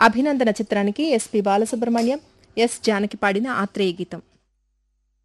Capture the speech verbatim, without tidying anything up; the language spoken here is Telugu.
అభినందన చిత్రానికి ఎస్పి బాలసుబ్రహ్మణ్యం, ఎస్ జానకి పాడిన ఆత్రేయ గీతం.